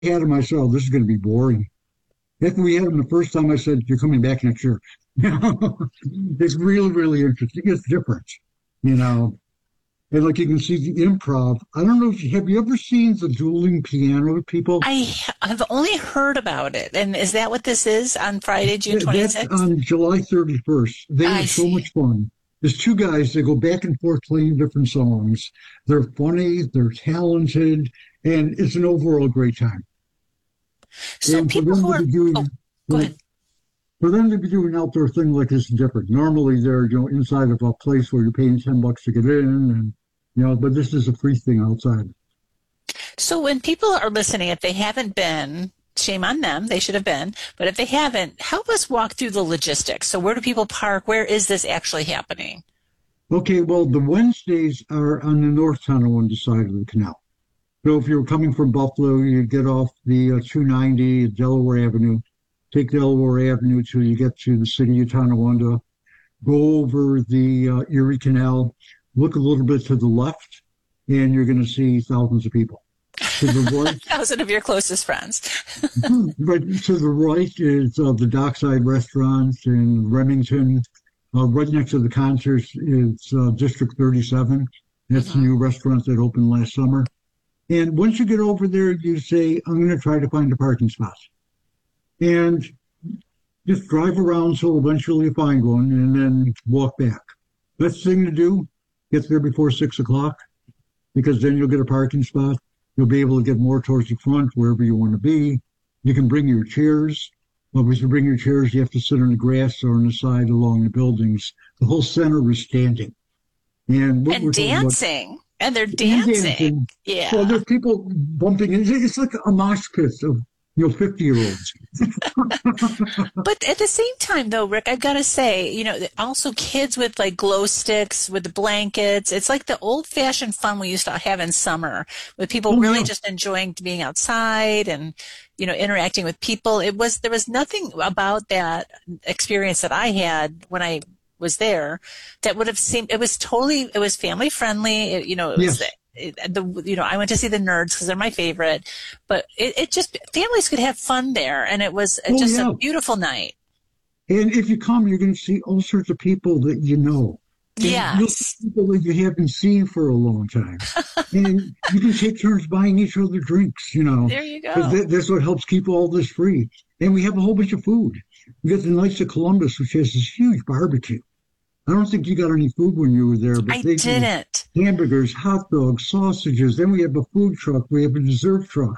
had them, I said, oh, this is going to be boring. After we had them the first time, I said, you're coming back next year. It's really, really interesting. It's different, you know. And like you can see the improv. I don't know if have you ever seen the dueling piano people? Have only heard about it. And is that what this is on Friday, June That's 26th? on July 31st. They are I so see. much fun. There's two guys that go back and forth playing different songs. They're funny, they're talented, and it's an overall great time. So And for people them who to are, be oh, doing go like ahead. for them to be doing an outdoor thing like this is different. Normally they're, inside of a place where you're paying $10 to get in and but this is a free thing outside. So when people are listening, if they haven't been, shame on them, they should have been. But if they haven't, help us walk through the logistics. So where do people park? Where is this actually happening? Okay, well the Wednesdays are on the North Tonawanda side of the canal. So if you're coming from Buffalo, you get off the 290 Delaware Avenue, take Delaware Avenue till you get to the city of Tonawanda, go over the Erie Canal, look a little bit to the left, and you're going to see thousands of people. To the right, 1,000 of your closest friends. right to the right is the Dockside Restaurant in Remington. Right next to the concerts is District 37. That's a Hmm. new restaurant that opened last summer. And once you get over there, you say, I'm going to try to find a parking spot. And just drive around till eventually you find one and then walk back. Best thing to do, get there before 6 o'clock because then you'll get a parking spot. You'll be able to get more towards the front, wherever you want to be. You can bring your chairs. But if you bring your chairs, you have to sit on the grass or on the side along the buildings. The whole center is standing. And what And we're talking about, dancing. And they're and dancing. dancing. Well, Yeah. there's people bumping. It's like a mosh pit of 50-year-olds. But at the same time, though, Rick, I've got to say, also kids with like glow sticks with the blankets. It's like the old fashioned fun we used to have in summer with people Oh really yeah, just enjoying being outside and, interacting with people. There was nothing about that experience that I had when I was there that would have seemed, it was family friendly. It was, yes. I went to see the Nerds because they're my favorite, but it just, families could have fun there. And it was Oh just a yeah. beautiful night. And if you come, you're going to see all sorts of people that you know. And you'll see Yes. people that you haven't seen for a long time. And you can take turns buying each other drinks, There you because go. that's what helps keep all this free. And we have a whole bunch of food. We got the Knights of Columbus, which has this huge barbecue. I don't think you got any food when you were there, but I they do didn't. hamburgers, hot dogs, sausages. Then we have a food truck. We have a dessert truck.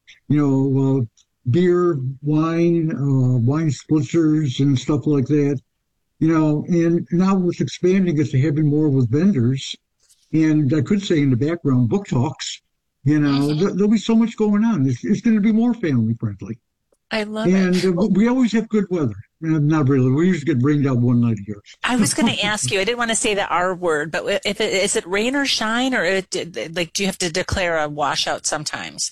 Beer, wine splitters, and stuff like that. And now with expanding it to having more with vendors, and I could say in the background, book talks. Hmm. There'll be so much going on. It's going to be more family friendly. I love it. And Well, we always have good weather. Not really. We usually get rained out one night a year. I was going to ask you, I didn't want to say the R word, but is it rain or shine or like, do you have to declare a washout sometimes?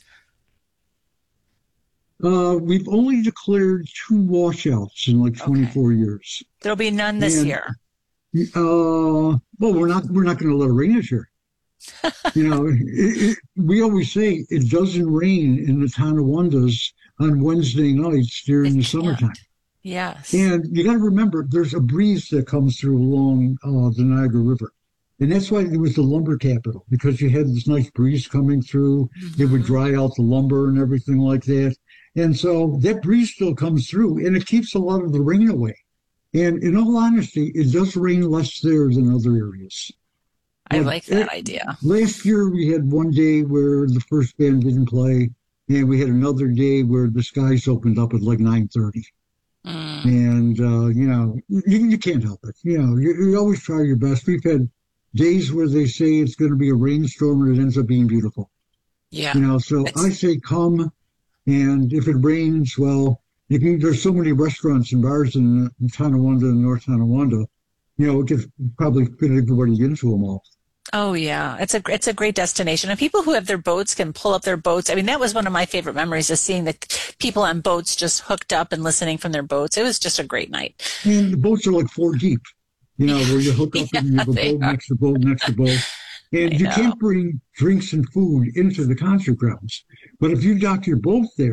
We've only declared two washouts in like Okay. 24 years. There'll be none this And year. well, we're not going to let it rain this year. We always say it doesn't rain in the Tonawandas on Wednesday nights during It the can't. summertime. Yes. And you got to remember, there's a breeze that comes through along the Niagara River. And that's why it was the lumber capital, because you had this nice breeze coming through. It would Hmm. dry out the lumber and everything like that. And so that breeze still comes through and it keeps a lot of the rain away. And in all honesty, it does rain less there than other areas. I Like like that idea. last year, we had one day where the first band didn't play, and we had another day where the skies opened up at like 9:30. Mm. And you can't help it. You always try your best. We've had days where they say it's going to be a rainstorm, and it ends up being beautiful. Yeah. So I It's say come, and if it rains, well, there's so many restaurants and bars in Tonawanda and North Tonawanda. We could probably fit everybody into them all. Oh yeah, it's a great destination, and people who have their boats can pull up their boats. I mean, that was one of my favorite memories is seeing the people on boats just hooked up and listening from their boats. It was just a great night. And the boats are like four deep, where you hook up Yeah, and you have a they boat are. next to boat next to boat. And I you know. can't bring drinks and food into the concert grounds. But if you dock your boat there,